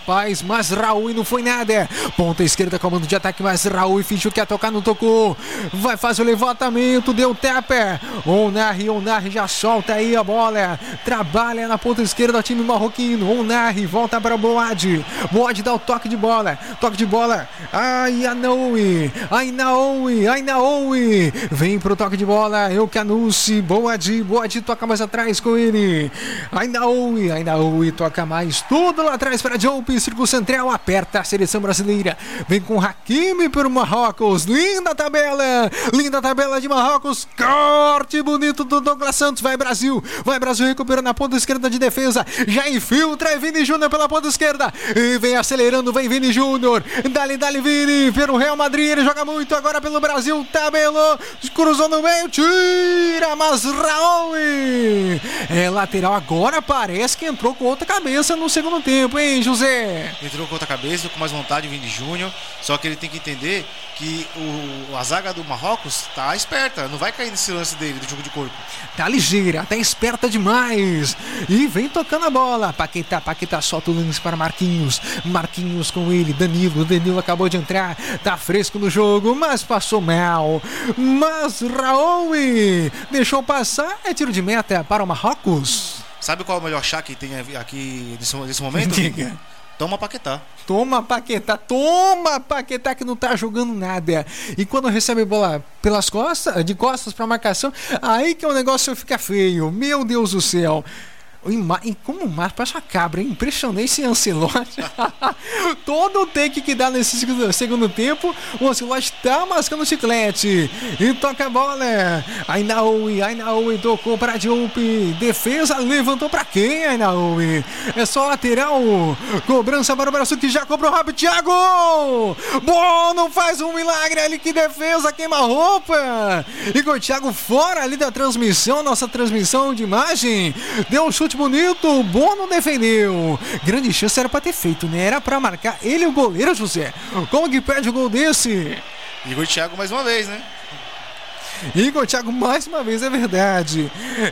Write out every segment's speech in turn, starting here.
rapaz, mas Raul não foi nada. Ponta esquerda, comando de ataque, mas Raul fingiu que ia tocar, não tocou. Vai fazer o levantamento, deu tapa. Onari já solta aí a bola. Trabalha na ponta esquerda o time marroquino. Onari volta para Boad. Boad dá o toque de bola. Ainaoui. Vem pro toque de bola. Eucanussi. Boad toca mais atrás com ele. Ainaoui toca mais. Tudo lá atrás para Diop. Círculo central. Aperta a seleção brasileira. Vem com Hakimi pelo Marrocos. Linda tabela de Marrocos. Corte bonito do Douglas Santos. Vai Brasil recuperando a ponta esquerda de defesa. Já infiltra Vini Júnior pela ponta esquerda. E vem acelerando, vem Vini Júnior. Dali Vini pelo Real Madrid. Ele joga muito agora pelo Brasil. Tabelou, cruzou no meio, tira, mas Raul é lateral. Agora parece que entrou com outra cabeça no segundo tempo, hein, José? Entrou com outra cabeça, com mais vontade, Vini Júnior. Só que ele tem que entender que a zaga do Marrocos tá esperta, não vai cair nesse lance dele do jogo de corpo. Tá ligeira, tá esperta demais. E vem tocando a bola. Paquetá solta o lance para Marquinhos com ele, Danilo acabou de entrar, tá fresco no jogo, mas passou mal. Mas Raul deixou passar, é tiro de meta para o Marrocos. Sabe qual é o melhor chá que tem aqui nesse momento? Diga. Toma Paquetá que não tá jogando nada. E quando recebe bola de costas pra marcação, aí que o negócio fica feio. Meu Deus do céu. E como o Marcos parece uma cabra, hein? Impressionante esse Ancelotti. Todo o take que dá nesse segundo tempo, o Ancelotti tá mascando chiclete. E toca a bola. Ainaoui tocou para Diop. Defesa levantou para quem, Ainaoui? É só lateral. Cobrança para o Brasil que já cobrou rápido. Thiago! Bom, não faz um milagre ali. Que defesa, queima-roupa. E com o Thiago fora ali da transmissão, nossa transmissão de imagem. Deu um chute bonito, o Bono defendeu. Grande chance era pra ter feito, né? Era pra marcar ele e o goleiro, José. Como que perde o gol desse? Igor Thiago mais uma vez, né? Igor Thiago mais uma vez, é verdade.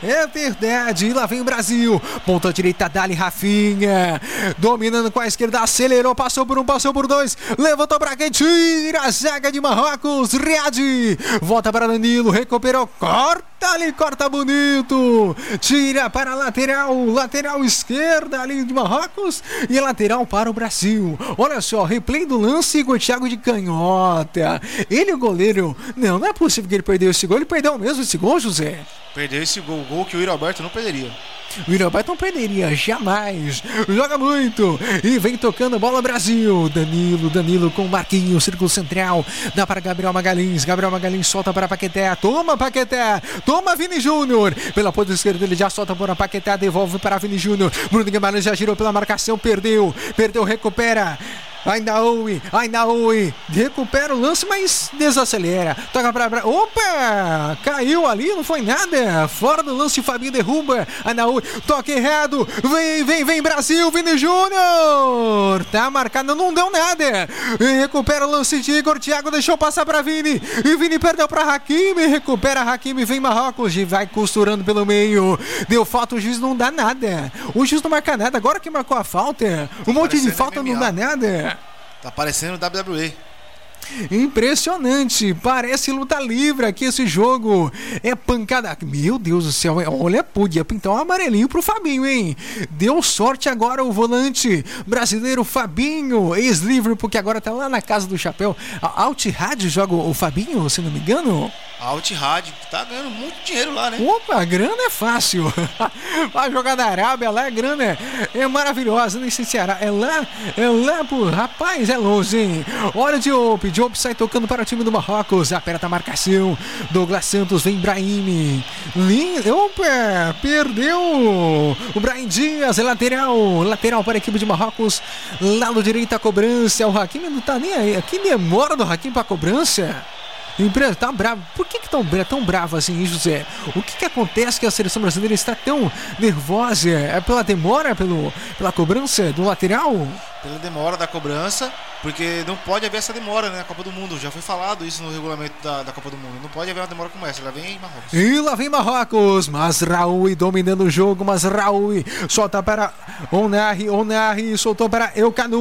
E lá vem o Brasil. Ponta direita, Dali Rafinha. Dominando com a esquerda, acelerou, passou por um, passou por dois. Levantou pra quem? Tira a zaga de Marrocos. Riad. Volta para Danilo, recuperou, corta bonito. Tira para a lateral esquerda ali de Marrocos. E a lateral para o Brasil. Olha só, replay do lance, Igor Thiago de canhota. Ele, o goleiro, não é possível que ele perdeu esse gol. Ele perdeu mesmo esse gol, José? Perdeu esse gol que o Yuri Alberto não perderia. O Yuri Alberto não perderia, jamais. Joga muito. E vem tocando a bola Brasil. Danilo com Marquinhos, círculo central. Dá para Gabriel Magalhães solta para Paquetá. Toma Paquetá. Toma Vini Júnior. Pela ponta esquerda ele já solta para Paquetá. Devolve para Vini Júnior. Bruno Guimarães já girou pela marcação. Perdeu, recupera. Ainaoui recupera o lance, mas desacelera. Toca pra... Opa! Caiu ali, não foi nada. Fora do lance, Fabinho derruba. Ainaoui, toque errado. Vem Brasil, Vini Júnior. Tá marcado, não deu nada. Recupera o lance de Igor. Thiago deixou passar pra Vini. E Vini perdeu pra Hakimi. Recupera Hakimi, vem Marrocos. E vai costurando pelo meio. Deu falta, o juiz não dá nada. O juiz não marca nada. Agora que marcou a falta, um monte de falta não dá nada. Tá parecendo WWE. Impressionante, parece luta livre aqui esse jogo. É pancada. Meu Deus do céu, olha, podia pintar um amarelinho pro Fabinho, hein? Deu sorte agora o volante brasileiro Fabinho, ex-livre, porque agora tá lá na casa do chapéu. A Al-Ittihad joga o Fabinho, se não me engano. A Al-Ittihad tá ganhando muito dinheiro lá, né? Opa, a grana é fácil. Vai jogar na Arábia, lá a grana é maravilhosa, nem sei se é lá, pô, rapaz, é longe, hein? Olha o Diop sai tocando para o time do Marrocos, aperta a marcação, Douglas Santos, vem Brahim, opa, perdeu o Brahim Dias, lateral para a equipe de Marrocos, lado direito a cobrança, o Hakimi não tá nem aí, que demora do Hakimi para a cobrança. Tá bravo. Por que tão bravo assim, José? O que acontece que a seleção brasileira está tão nervosa? É pela demora, pela cobrança do lateral? Pela demora da cobrança, porque não pode haver essa demora, né, na Copa do Mundo. Já foi falado isso no regulamento da Copa do Mundo. Não pode haver uma demora como essa. Lá vem Marrocos. E lá vem Marrocos. Mas Raul dominando o jogo. Mas Raul solta para Onari soltou para Eucanu.